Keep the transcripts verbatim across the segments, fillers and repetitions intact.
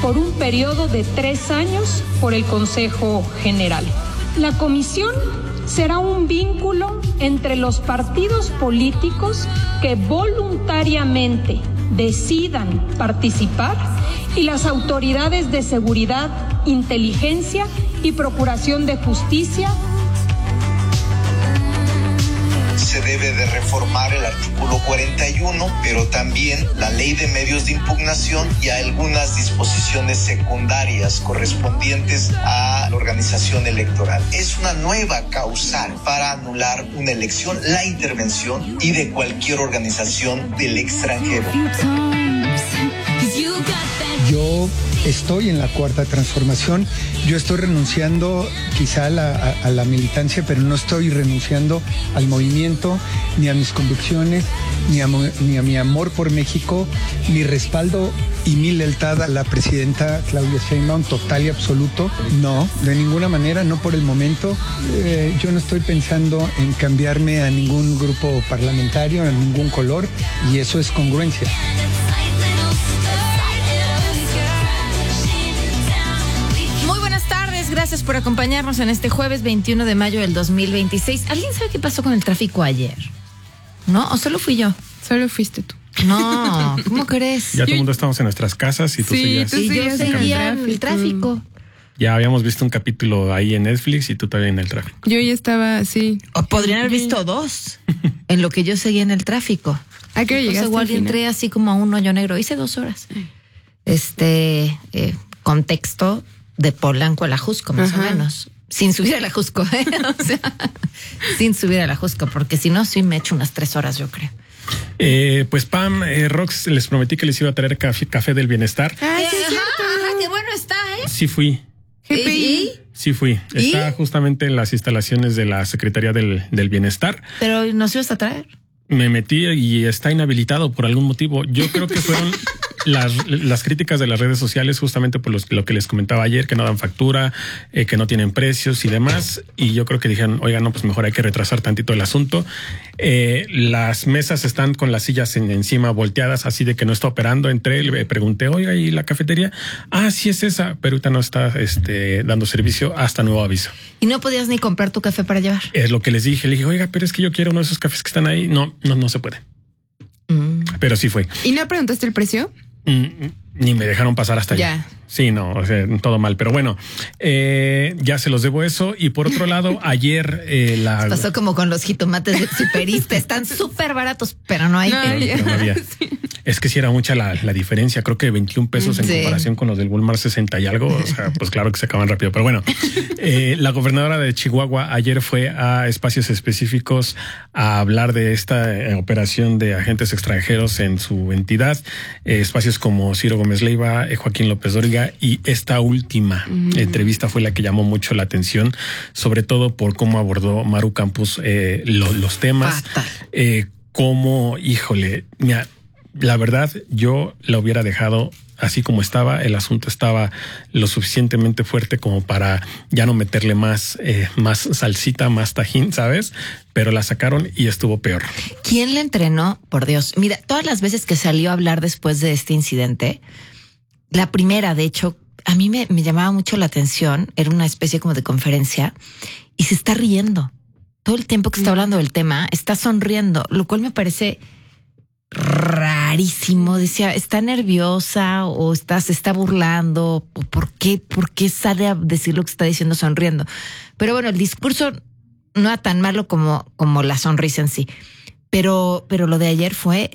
por un periodo de tres años por el Consejo General. La comisión será un vínculo entre los partidos políticos que voluntariamente decidan participar y las autoridades de seguridad, inteligencia y procuración de justicia. Se debe de reformar el artículo cuarenta y uno, pero también la ley de medios de impugnación y algunas disposiciones secundarias correspondientes a la organización electoral. Es una nueva causal para anular una elección, la intervención y de cualquier organización del extranjero. Yo estoy en la cuarta transformación, yo estoy renunciando quizá a la, a, a la militancia, pero no estoy renunciando al movimiento, ni a mis convicciones, ni a, ni a mi amor por México, mi respaldo y mi lealtad a la presidenta Claudia Sheinbaum, total y absoluto. No, de ninguna manera, no por el momento. Eh, yo no estoy pensando en cambiarme a ningún grupo parlamentario, a ningún color, y eso es congruencia. Gracias por acompañarnos en este jueves veintiuno de mayo del dos mil veintiséis. ¿Alguien sabe qué pasó con el tráfico ayer? ¿No? ¿O solo fui yo? Solo fuiste tú. No, ¿cómo crees? Ya todo el mundo estábamos en nuestras casas y tú sí, seguías. Tú y seguías yo seguía en el tráfico. Ya habíamos visto un capítulo ahí en Netflix y tú también en el tráfico. Yo ya estaba, sí. O podrían haber visto dos en lo que yo seguía en el tráfico. ¿A qué hora llegaste? Igual entré así como a un hoyo negro. Hice dos horas. Este, eh, contexto de Polanco a la Jusco, más Ajá. o menos. Sin subir a la Jusco, ¿eh? O sea, sin subir a la Jusco, porque si no, sí me echo unas tres horas, yo creo. Eh, pues Pam, eh, Rox, les prometí que les iba a traer café, café del bienestar. Ah, sí, es cierto. Ajá, qué bueno está, ¿eh? Sí fui. G P I. Sí fui. ¿Y? Está justamente en las instalaciones de la Secretaría del, del Bienestar. Pero ¿nos ibas a traer? Me metí y está inhabilitado por algún motivo. Yo creo que fueron las, las críticas de las redes sociales justamente por los, lo que les comentaba ayer, que no dan factura, eh, que no tienen precios y demás. Y yo creo que dijeron, oiga, no, pues mejor hay que retrasar tantito el asunto. Eh, las mesas están con las sillas en, encima volteadas, así de que no está operando. Entré, le pregunté, oiga, ¿y la cafetería? Ah, sí es esa, pero ahorita no está este, dando servicio hasta nuevo aviso. ¿Y no podías ni comprar tu café para llevar? Es lo que les dije. Le dije, oiga, pero es que yo quiero uno de esos cafés que están ahí. No, no, no se puede. Mm. Pero sí fue. ¿Y no preguntaste el precio? Mm, ni me dejaron pasar hasta ya. allá. Sí, no, o sea, todo mal. Pero bueno, eh, ya se los debo eso. Y por otro lado, ayer eh, la... Pasó como con los jitomates de Superista. Están súper baratos, pero no hay. No, no, pero no había. Sí. Es que sí era mucha la, la diferencia. Creo que veintiún pesos en sí. comparación con los del Walmart sesenta y algo. O sea, pues claro que se acaban rápido. Pero bueno, eh, la gobernadora de Chihuahua ayer fue a espacios específicos a hablar de esta eh, operación de agentes extranjeros en su entidad. Eh, espacios como Ciro Gómez Leiva, eh, Joaquín López Dóriga. Y esta última mm. entrevista fue la que llamó mucho la atención, sobre todo por cómo abordó Maru Campos eh, lo, los temas. Eh, cómo, híjole, mira, la verdad, yo la hubiera dejado así como estaba. El asunto estaba lo suficientemente fuerte como para ya no meterle más, eh, más salsita, más tajín, ¿sabes? Pero la sacaron y estuvo peor. ¿Quién le entrenó? Por Dios. Mira, todas las veces que salió a hablar después de este incidente, la primera, de hecho, a mí me, me llamaba mucho la atención. Era una especie como de conferencia y se está riendo. Todo el tiempo que está hablando del tema, está sonriendo, lo cual me parece rarísimo. Decía, ¿está nerviosa o está, se está burlando? ¿O por qué? ¿Por qué sale a decir lo que está diciendo sonriendo? Pero bueno, el discurso no era tan malo como, como la sonrisa en sí. Pero, pero lo de ayer fue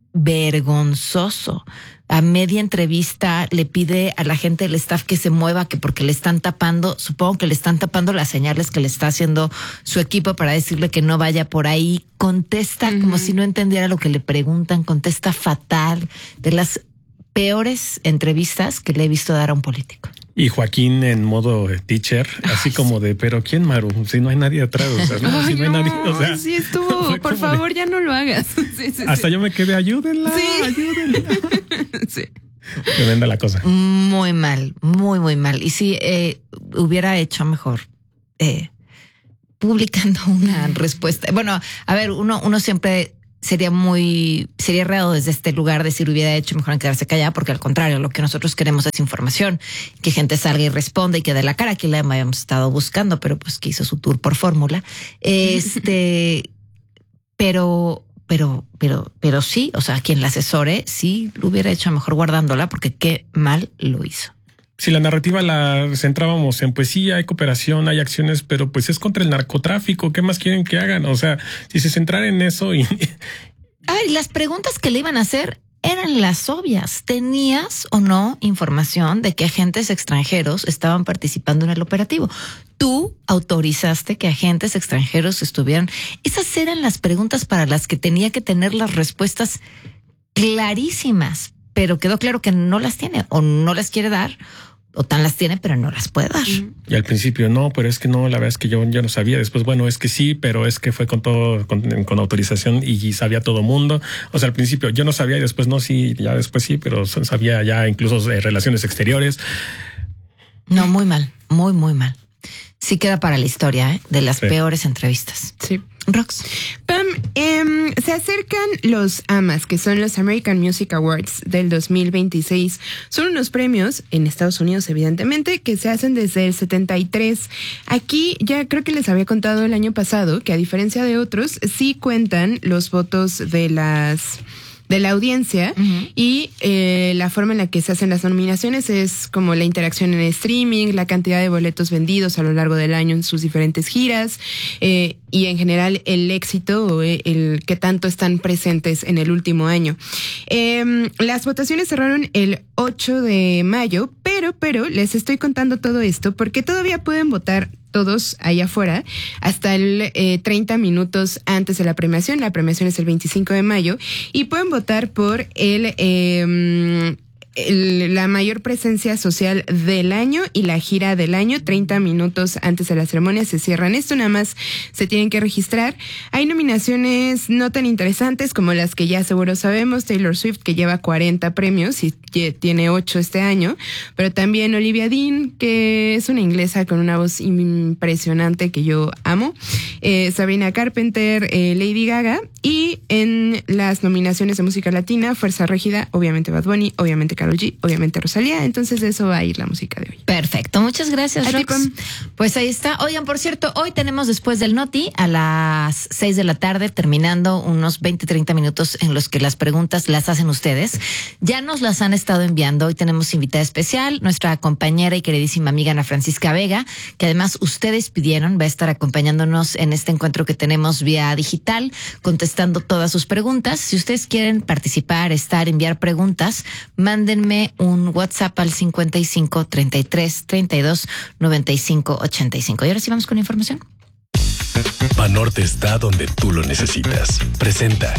vergonzoso. A media entrevista le pide a la gente del staff que se mueva, que porque le están tapando, supongo que le están tapando las señales que le está haciendo su equipo para decirle que no vaya por ahí. Contesta uh-huh. como si no entendiera lo que le preguntan, contesta fatal. De las peores entrevistas que le he visto dar a un político. Y Joaquín en modo teacher, así Ay, como de, pero ¿quién, Maru? Si no hay nadie atrás, o sea, no, Ay, si no, no hay nadie, o sea. Sí estuvo, por favor, de... ya no lo hagas. Sí, sí, Hasta sí. yo me quedé, ayúdenla, sí. ayúdenla. Sí. Tremenda la cosa. Muy mal, muy, muy mal. Y si eh, hubiera hecho mejor eh, publicando una respuesta. Bueno, a ver, uno, uno siempre sería muy, sería errado desde este lugar decir hubiera hecho mejor en quedarse callada, porque al contrario, lo que nosotros queremos es información, que gente salga y responda y que dé la cara. Aquí la habíamos estado buscando, pero pues que hizo su tour por fórmula. Este, pero, pero, pero, pero sí, o sea, quien la asesore, sí lo hubiera hecho mejor guardándola, porque qué mal lo hizo. Si la narrativa la centrábamos en pues sí, hay cooperación, hay acciones, pero pues es contra el narcotráfico. ¿Qué más quieren que hagan? O sea, si se centrara en eso y... Ay, las preguntas que le iban a hacer eran las obvias. ¿Tenías o no información de que agentes extranjeros estaban participando en el operativo? Tú autorizaste que agentes extranjeros estuvieran. Esas eran las preguntas para las que tenía que tener las respuestas clarísimas, pero quedó claro que no las tiene o no las quiere dar. O tan las tiene, pero no las puede dar. Y al principio no, pero es que no, la verdad es que yo, yo no sabía. Después, bueno, es que sí, pero es que fue con todo, con, con autorización y sabía todo mundo. O sea, al principio yo no sabía y después no, sí, ya después sí, pero sabía ya incluso de relaciones exteriores. No, muy mal, muy, muy mal. Sí queda para la historia, ¿eh? De las sí. peores entrevistas. Sí. Rox. Pam, eh, se acercan los A M As, que son los American Music Awards del dos mil veintiséis. Son unos premios, en Estados Unidos evidentemente, que se hacen desde el setenta y tres. Aquí ya creo que les había contado el año pasado que a diferencia de otros, sí cuentan los votos de las... de la audiencia, uh-huh. y eh, la forma en la que se hacen las nominaciones es como la interacción en el streaming, la cantidad de boletos vendidos a lo largo del año en sus diferentes giras, eh, y en general el éxito o el que tanto están presentes en el último año. Eh, las votaciones cerraron el ocho de mayo, pero, pero les estoy contando todo esto porque todavía pueden votar todos allá afuera hasta el eh, treinta minutos antes de la premiación. La premiación es el veinticinco de mayo y pueden votar por el... Eh, El, la mayor presencia social del año y la gira del año. Treinta minutos antes de la ceremonia se cierran esto, nada más se tienen que registrar. Hay nominaciones no tan interesantes como las que ya seguro sabemos, Taylor Swift, que lleva cuarenta premios y tiene ocho este año, pero también Olivia Dean, que es una inglesa con una voz impresionante que yo amo, eh, Sabrina Carpenter, eh, Lady Gaga, y en las nominaciones de música latina, Fuerza Régida, obviamente Bad Bunny, obviamente Karol G, obviamente Rosalía. Entonces de eso va a ir la música de hoy. Perfecto, muchas gracias, Rox. Pues ahí está. Oigan, por cierto, hoy tenemos después del Noti a las seis de la tarde, terminando unos veinte, treinta minutos en los que las preguntas las hacen ustedes. Ya nos las han estado enviando. Hoy tenemos invitada especial, nuestra compañera y queridísima amiga Ana Francisca Vega, que además ustedes pidieron, va a estar acompañándonos en este encuentro que tenemos vía digital, contestando todas sus preguntas. Si ustedes quieren participar, estar, enviar preguntas, mándenme un WhatsApp al cincuenta y cinco, treinta y tres, treinta y dos, noventa y cinco, ochenta y cinco. Y ahora sí vamos con la información. Banorte está donde tú lo necesitas. Presenta.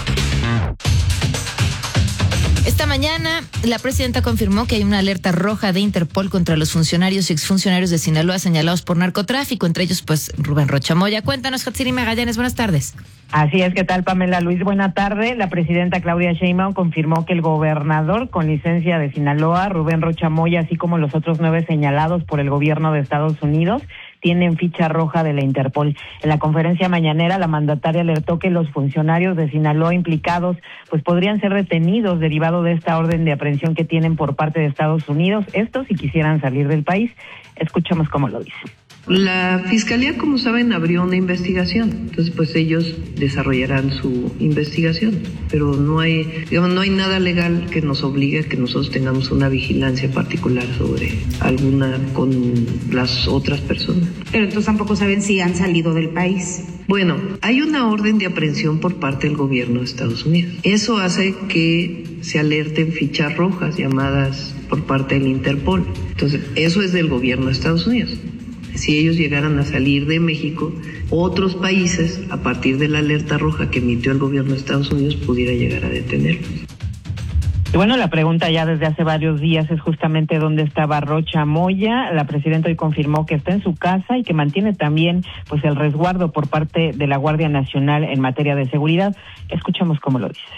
Esta mañana, la presidenta confirmó que hay una alerta roja de Interpol contra los funcionarios y exfuncionarios de Sinaloa señalados por narcotráfico, entre ellos, pues, Rubén Rocha Moya. Cuéntanos, Hatsiri Magallanes, buenas tardes. Así es, ¿qué tal, Pamela Luis? Buena tarde. La presidenta Claudia Sheinbaum confirmó que el gobernador con licencia de Sinaloa, Rubén Rocha Moya, así como los otros nueve señalados por el gobierno de Estados Unidos, tienen ficha roja de la Interpol. En la conferencia mañanera, la mandataria alertó que los funcionarios de Sinaloa implicados pues podrían ser detenidos derivado de esta orden de aprehensión que tienen por parte de Estados Unidos, estos si quisieran salir del país. Escuchamos cómo lo dice. La Fiscalía, como saben, abrió una investigación, entonces pues ellos desarrollarán su investigación, pero no hay, digamos, no hay nada legal que nos obligue a que nosotros tengamos una vigilancia particular sobre alguna con las otras personas. Pero entonces tampoco saben si han salido del país. Bueno, hay una orden de aprehensión por parte del gobierno de Estados Unidos. Eso hace que se alerten fichas rojas llamadas por parte del Interpol. Entonces, eso es del gobierno de Estados Unidos. Si ellos llegaran a salir de México, otros países, a partir de la alerta roja que emitió el gobierno de Estados Unidos, pudiera llegar a detenerlos. Y bueno, la pregunta ya desde hace varios días es justamente dónde estaba Rocha Moya. La presidenta hoy confirmó que está en su casa y que mantiene también pues el resguardo por parte de la Guardia Nacional en materia de seguridad. Escuchamos cómo lo dice.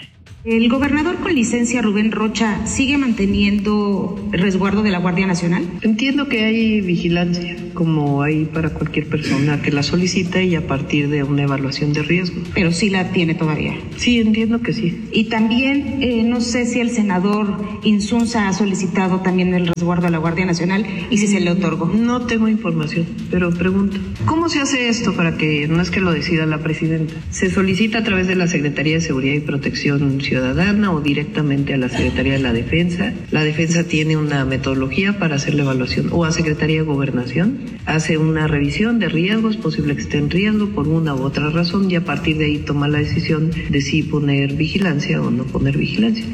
¿El gobernador con licencia, Rubén Rocha, sigue manteniendo el resguardo de la Guardia Nacional? Entiendo que hay vigilancia, como hay para cualquier persona que la solicita y a partir de una evaluación de riesgo. Pero sí la tiene todavía. Sí, entiendo que sí. Y también, eh, no sé si el senador Insunza ha solicitado también el resguardo a la Guardia Nacional y si se le otorgó. No tengo información, pero pregunto. ¿Cómo se hace esto para que no es que lo decida la presidenta? ¿Se solicita a través de la Secretaría de Seguridad y Protección Ciudadana? Ciudadana o directamente a la Secretaría de la Defensa? La Defensa tiene una metodología para hacer la evaluación, o a Secretaría de Gobernación, hace una revisión de riesgos, posible que esté en riesgo por una u otra razón, y a partir de ahí toma la decisión de si poner vigilancia o no poner vigilancia.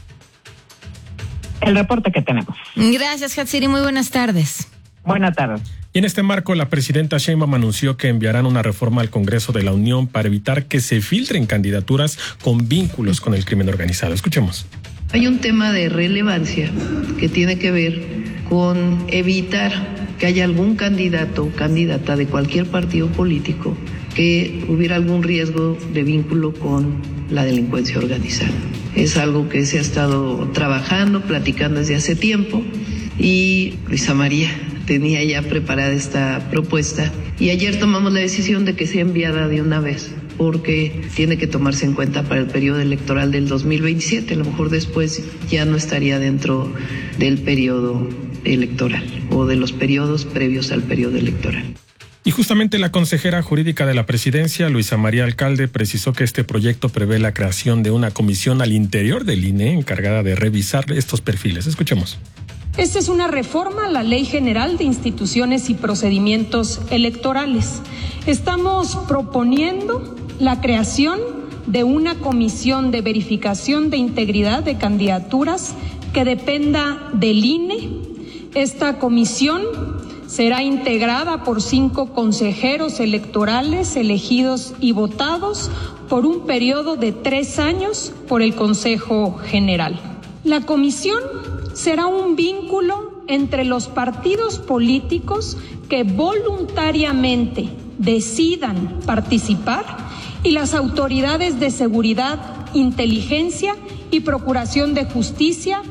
El reporte que tenemos. Gracias, Hatsiri, muy buenas tardes. Buenas tardes. Y en este marco, la presidenta Sheinbaum anunció que enviarán una reforma al Congreso de la Unión para evitar que se filtren candidaturas con vínculos con el crimen organizado. Escuchemos. Hay un tema de relevancia que tiene que ver con evitar que haya algún candidato o candidata de cualquier partido político que hubiera algún riesgo de vínculo con la delincuencia organizada. Es algo que se ha estado trabajando, platicando desde hace tiempo, y Luisa María tenía ya preparada esta propuesta y ayer tomamos la decisión de que sea enviada de una vez, porque tiene que tomarse en cuenta para el periodo electoral del dos mil veintisiete. A lo mejor después ya no estaría dentro del periodo electoral o de los periodos previos al periodo electoral. Y justamente la consejera jurídica de la presidencia, Luisa María Alcalde, precisó que este proyecto prevé la creación de una comisión al interior del I N E encargada de revisar estos perfiles. Escuchemos. Esta es una reforma a la Ley General de Instituciones y Procedimientos Electorales. Estamos proponiendo la creación de una comisión de verificación de integridad de candidaturas que dependa del I N E. Esta comisión será integrada por cinco consejeros electorales elegidos y votados por un periodo de tres años por el Consejo General. La comisión será un vínculo entre los partidos políticos que voluntariamente decidan participar y las autoridades de seguridad, inteligencia y procuración de justicia.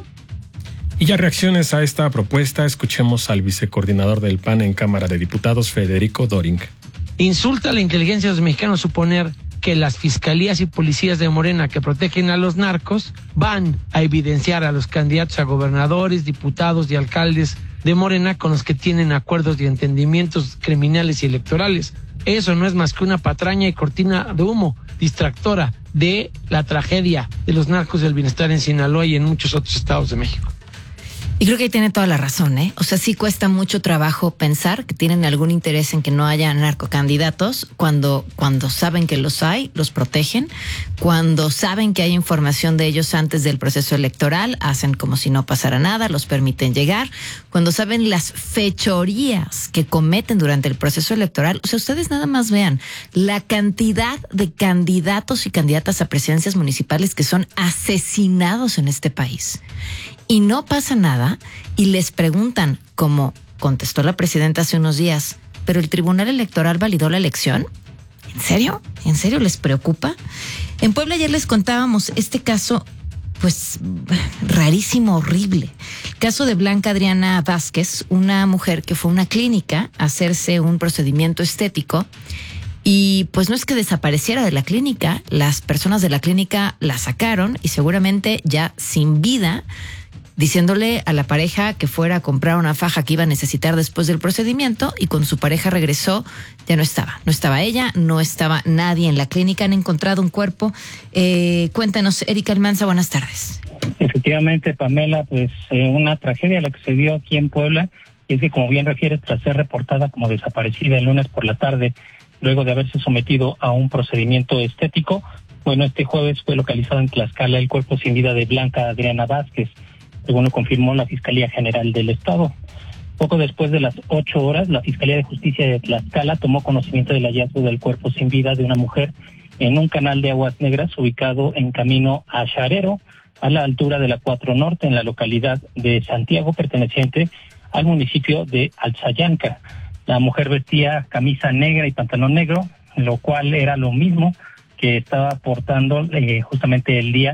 Y ya reacciones a esta propuesta, escuchemos al vicecoordinador del P A N en Cámara de Diputados, Federico Doring. Insulta a la inteligencia de los mexicanos suponer que las fiscalías y policías de Morena que protegen a los narcos van a evidenciar a los candidatos a gobernadores, diputados y alcaldes de Morena con los que tienen acuerdos y entendimientos criminales y electorales. Eso no es más que una patraña y cortina de humo distractora de la tragedia de los narcos del bienestar en Sinaloa y en muchos otros estados de México. Y creo que ahí tiene toda la razón, ¿eh? O sea, sí cuesta mucho trabajo pensar que tienen algún interés en que no haya narcocandidatos cuando, cuando saben que los hay, los protegen, cuando saben que hay información de ellos antes del proceso electoral, hacen como si no pasara nada, los permiten llegar, cuando saben las fechorías que cometen durante el proceso electoral. O sea, ustedes nada más vean la cantidad de candidatos y candidatas a presidencias municipales que son asesinados en este país. Y no pasa nada, y les preguntan, como contestó la presidenta hace unos días, ¿pero el Tribunal Electoral validó la elección? ¿En serio? ¿En serio les preocupa? En Puebla ayer les contábamos este caso, pues, rarísimo, horrible. El caso de Blanca Adriana Vázquez, una mujer que fue a una clínica a hacerse un procedimiento estético. Y pues no es que desapareciera de la clínica, las personas de la clínica la sacaron y seguramente ya sin vida, diciéndole a la pareja que fuera a comprar una faja que iba a necesitar después del procedimiento, y cuando su pareja regresó ya no estaba. No estaba ella, no estaba nadie en la clínica, han encontrado un cuerpo. Eh, cuéntanos, Erika Almanza, buenas tardes. Efectivamente, Pamela, pues eh, una tragedia la que se dio aquí en Puebla, y es que, como bien refieres, tras ser reportada como desaparecida el lunes por la tarde, luego de haberse sometido a un procedimiento estético, bueno, este jueves fue localizado en Tlaxcala el cuerpo sin vida de Blanca Adriana Vázquez, según lo confirmó la Fiscalía General del Estado. Poco después de las ocho horas, la Fiscalía de Justicia de Tlaxcala tomó conocimiento del hallazgo del cuerpo sin vida de una mujer en un canal de aguas negras ubicado en camino a Charero, a la altura de la cuatro Norte, en la localidad de Santiago, perteneciente al municipio de Alzayanca. La mujer vestía camisa negra y pantalón negro, lo cual era lo mismo que estaba portando eh, justamente el día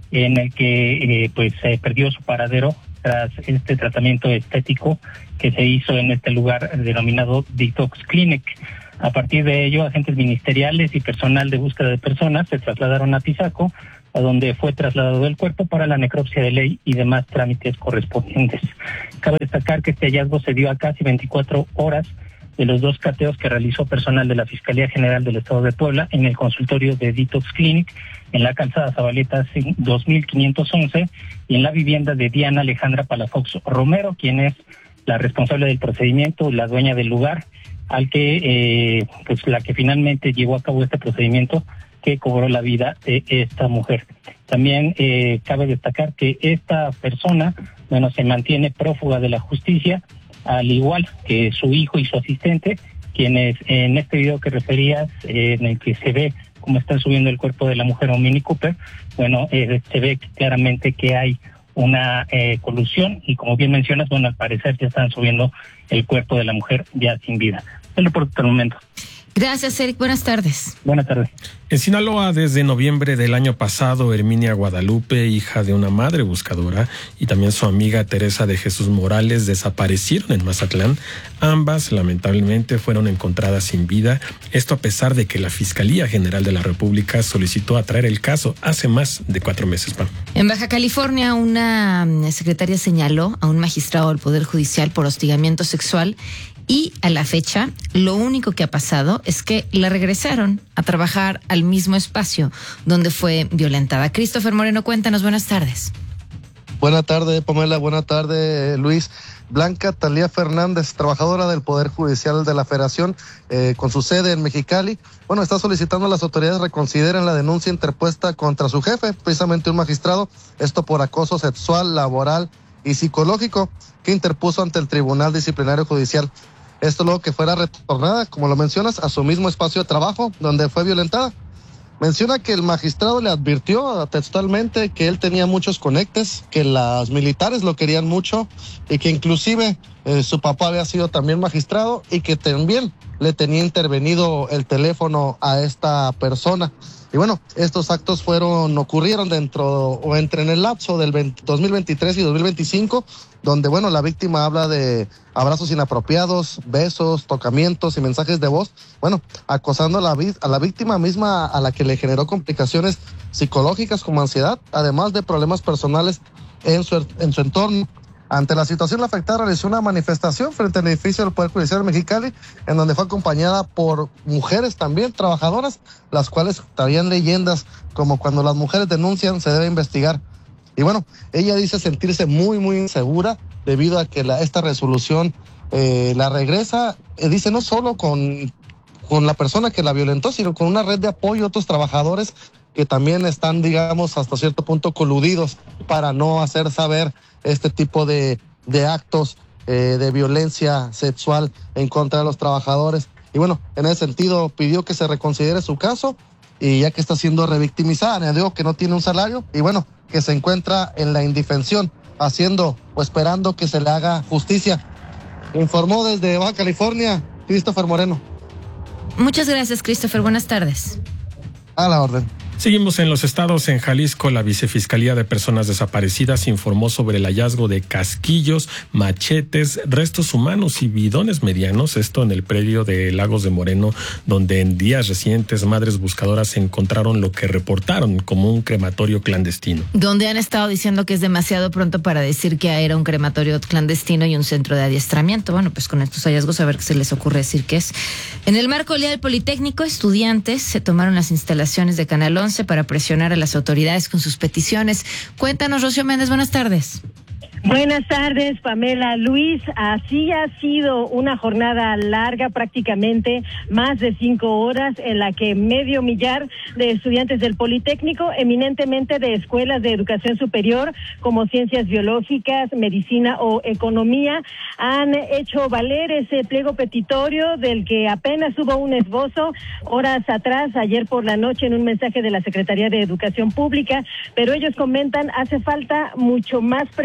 en el que eh, pues se perdió su paradero tras este tratamiento estético que se hizo en este lugar denominado Detox Clinic. A partir de ello, agentes ministeriales y personal de búsqueda de personas se trasladaron a Tizaco, a donde fue trasladado el cuerpo para la necropsia de ley y demás trámites correspondientes. Cabe destacar que este hallazgo se dio a casi veinticuatro horas de los dos cateos que realizó personal de la Fiscalía General del Estado de Puebla en el consultorio de Detox Clinic, en la calzada Zabaleta dos mil quinientos once y en la vivienda de Diana Alejandra Palafox Romero, quien es la responsable del procedimiento, la dueña del lugar, al que, eh, pues la que finalmente llevó a cabo este procedimiento que cobró la vida de esta mujer. También eh, cabe destacar que esta persona, bueno, se mantiene prófuga de la justicia, al igual que su hijo y su asistente, quienes en este video que referías, eh, en el que se ve cómo están subiendo el cuerpo de la mujer a un Mini Cooper, bueno, eh, se ve claramente que hay una eh, colusión y, como bien mencionas, bueno, al parecer ya están subiendo el cuerpo de la mujer ya sin vida. Es lo por el momento. Gracias, Eric. Buenas tardes. Buenas tardes. En Sinaloa, desde noviembre del año pasado, Herminia Guadalupe, hija de una madre buscadora, y también su amiga Teresa de Jesús Morales desaparecieron en Mazatlán. Ambas, lamentablemente, fueron encontradas sin vida. Esto a pesar de que la Fiscalía General de la República solicitó atraer el caso hace más de cuatro meses. Pam. En Baja California, una secretaria señaló a un magistrado del Poder Judicial por hostigamiento sexual. Y a la fecha, lo único que ha pasado es que la regresaron a trabajar al mismo espacio donde fue violentada. Christopher Moreno, cuéntanos, buenas tardes. Buenas tardes, Pamela, buenas tardes, Luis. Blanca Talía Fernández, trabajadora del Poder Judicial de la Federación, eh, con su sede en Mexicali, bueno, está solicitando a las autoridades reconsideren la denuncia interpuesta contra su jefe, precisamente un magistrado, esto por acoso sexual, laboral y psicológico, que interpuso ante el Tribunal Disciplinario Judicial. Esto luego que fuera retornada, como lo mencionas, a su mismo espacio de trabajo donde fue violentada. Menciona que el magistrado le advirtió textualmente que él tenía muchos conectes, que los militares lo querían mucho y que inclusive eh, su papá había sido también magistrado y que también le tenía intervenido el teléfono a esta persona. Y bueno, estos actos fueron, ocurrieron dentro o entre en el lapso del veinte, dos mil veintitrés y dos mil veinticinco, donde bueno, la víctima habla de abrazos inapropiados, besos, tocamientos y mensajes de voz, bueno, acosando a la, a la víctima misma, a la que le generó complicaciones psicológicas como ansiedad, además de problemas personales en su, en su entorno. Ante la situación, la afectada realizó una manifestación frente al edificio del Poder Judicial de Mexicali, en donde fue acompañada por mujeres también, trabajadoras, las cuales traían leyendas como cuando las mujeres denuncian se debe investigar. Y bueno, ella dice sentirse muy, muy insegura debido a que la, esta resolución eh, la regresa, eh, dice no solo con, con la persona que la violentó, sino con una red de apoyo a otros trabajadores que también están, digamos, hasta cierto punto coludidos para no hacer saber este tipo de, de actos eh, de violencia sexual en contra de los trabajadores. Y bueno, en ese sentido pidió que se reconsidere su caso y ya que está siendo revictimizada, añadió que no tiene un salario y bueno, que se encuentra en la indefensión, haciendo o esperando que se le haga justicia. Informó desde Baja California, Christopher Moreno. Muchas gracias, Christopher. Buenas tardes. A la orden. Seguimos en los estados. En Jalisco, la Vicefiscalía de Personas Desaparecidas informó sobre el hallazgo de casquillos, machetes, restos humanos y bidones medianos, esto en el predio de Lagos de Moreno, donde en días recientes madres buscadoras encontraron lo que reportaron como un crematorio clandestino. Donde han estado diciendo que es demasiado pronto para decir que era un crematorio clandestino y un centro de adiestramiento. Bueno, pues con estos hallazgos a ver qué se les ocurre decir que es. En el marco del Día del Politécnico, estudiantes se tomaron las instalaciones de Canal once para presionar a las autoridades con sus peticiones. Cuéntanos, Rocío Méndez, buenas tardes. Buenas tardes, Pamela, Luis. Así ha sido una jornada larga, prácticamente más de cinco horas, en la que medio millar de estudiantes del Politécnico, eminentemente de escuelas de educación superior como ciencias biológicas, medicina o economía, han hecho valer ese pliego petitorio del que apenas hubo un esbozo horas atrás, ayer por la noche, en un mensaje de la Secretaría de Educación Pública, pero ellos comentan hace falta mucho más precisión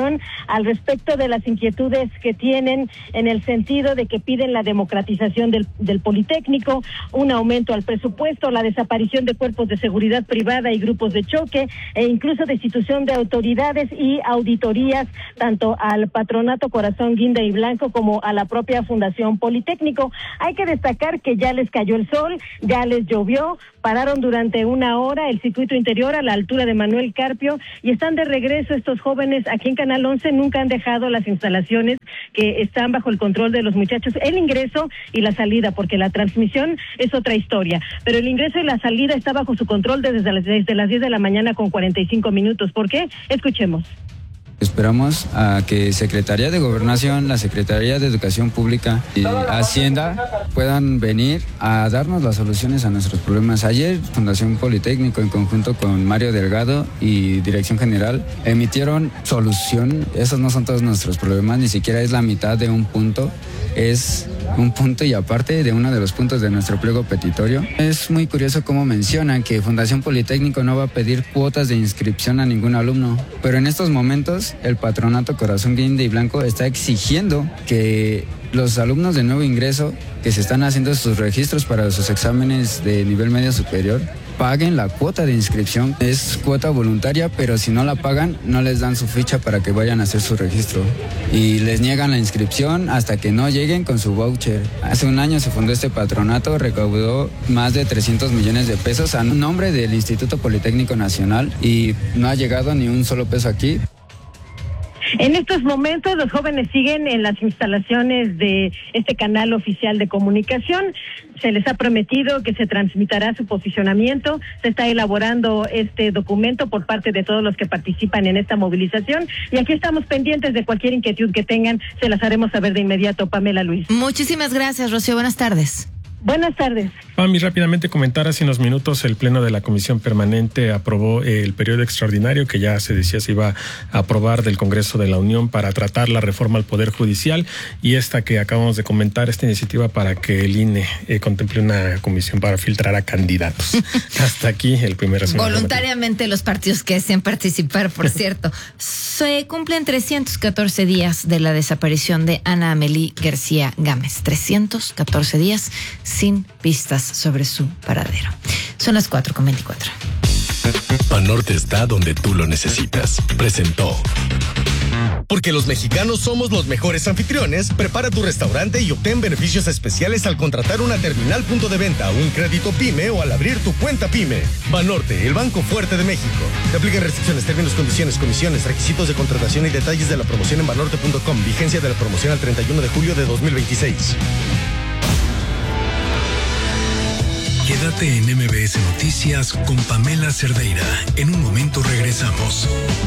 información al respecto de las inquietudes que tienen en el sentido de que piden la democratización del, del Politécnico, un aumento al presupuesto, la desaparición de cuerpos de seguridad privada y grupos de choque, e incluso destitución de autoridades y auditorías tanto al Patronato Corazón Guinda y Blanco como a la propia Fundación Politécnico. Hay que destacar que ya les cayó el sol, ya les llovió, pararon durante una hora el circuito interior a la altura de Manuel Carpio y están de regreso estos jóvenes aquí en Canal once. Nunca han dejado las instalaciones que están bajo el control de los muchachos, el ingreso y la salida, porque la transmisión es otra historia, pero el ingreso y la salida está bajo su control desde las, desde las diez de la mañana con cuarenta y cinco minutos. ¿Por qué? Escuchemos. Esperamos a que Secretaría de Gobernación, la Secretaría de Educación Pública y Hacienda puedan venir a darnos las soluciones a nuestros problemas. Ayer, Fundación Politécnico, en conjunto con Mario Delgado y Dirección General, emitieron solución. Esos no son todos nuestros problemas, ni siquiera es la mitad de un punto. Es un punto y aparte de uno de los puntos de nuestro pliego petitorio. Es muy curioso cómo mencionan que Fundación Politécnico no va a pedir cuotas de inscripción a ningún alumno, pero en estos momentos el Patronato Corazón Guinda y Blanco está exigiendo que los alumnos de nuevo ingreso que se están haciendo sus registros para sus exámenes de nivel medio superior paguen la cuota de inscripción. Es cuota voluntaria, pero si no la pagan, no les dan su ficha para que vayan a hacer su registro. Y les niegan la inscripción hasta que no lleguen con su voucher. Hace un año se fundó este patronato, recaudó más de trescientos millones de pesos a nombre del Instituto Politécnico Nacional y no ha llegado ni un solo peso aquí. En estos momentos los jóvenes siguen en las instalaciones de este canal oficial de comunicación. Se les ha prometido que se transmitirá su posicionamiento. Se está elaborando este documento por parte de todos los que participan en esta movilización. Y aquí estamos pendientes de cualquier inquietud que tengan. Se las haremos saber de inmediato, Pamela Luis. Muchísimas gracias, Rocío. Buenas tardes. Buenas tardes. Pami, rápidamente comentar, hace unos minutos el Pleno de la Comisión Permanente aprobó el periodo extraordinario que ya se decía se iba a aprobar del Congreso de la Unión para tratar la reforma al Poder Judicial y esta que acabamos de comentar, esta iniciativa para que el I N E eh, contemple una comisión para filtrar a candidatos. Hasta aquí el primer resumen. Voluntariamente los partidos que desean participar, por cierto. Se cumplen trescientos catorce días de la desaparición de Ana Amelie García Gámez. trescientos catorce días sin pistas sobre su paradero. Son las cuatro con veinticuatro. Banorte está donde tú lo necesitas. Presentó. Porque los mexicanos somos los mejores anfitriones, prepara tu restaurante y obtén beneficios especiales al contratar una terminal punto de venta, un crédito PYME o al abrir tu cuenta PYME. Banorte, el banco fuerte de México. Te aplican restricciones, términos, condiciones, comisiones, requisitos de contratación y detalles de la promoción en banorte punto com. Vigencia de la promoción al treinta y uno de julio de dos mil veintiséis. Quédate en M B S Noticias con Pamela Cerdeira. En un momento regresamos.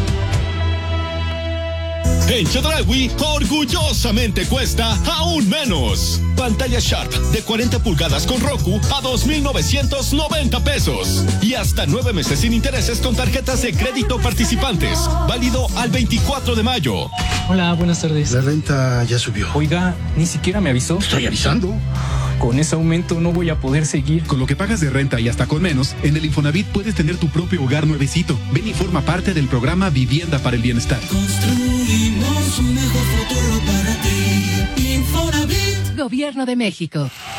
En Chedraui, orgullosamente cuesta aún menos. Pantalla Sharp de cuarenta pulgadas con Roku a dos mil novecientos noventa pesos. Y hasta nueve meses sin intereses con tarjetas de crédito participantes. Válido al veinticuatro de mayo. Hola, buenas tardes. La renta ya subió. Oiga, ni siquiera me avisó. Estoy avisando. Con ese aumento no voy a poder seguir. Con lo que pagas de renta y hasta con menos, en el Infonavit puedes tener tu propio hogar nuevecito. Ven y forma parte del programa Vivienda para el Bienestar. Construimos un mejor futuro para ti. Infonavit. Gobierno de México.